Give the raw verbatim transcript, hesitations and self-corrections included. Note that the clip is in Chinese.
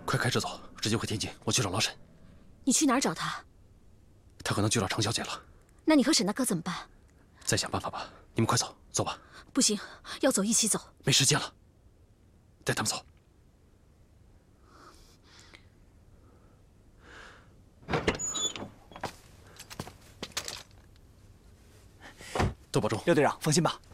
快开车走，直接回天津，我去找老沈。 你去哪儿找他？ 他可能去找程小姐了。 那你和沈大哥怎么办？ 再想办法吧。你们快走，走吧。 不行，要走一起走。 没时间了，带他们走。多保重。 廖队长，放心吧。